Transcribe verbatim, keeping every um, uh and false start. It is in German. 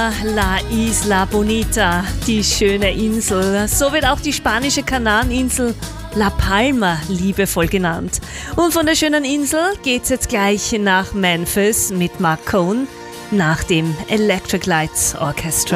La Isla Bonita, die schöne Insel. So wird auch die spanische Kanareninsel La Palma liebevoll genannt. Und von der schönen Insel geht's jetzt gleich nach Memphis mit Marc Cohn nach dem Electric Lights Orchestra.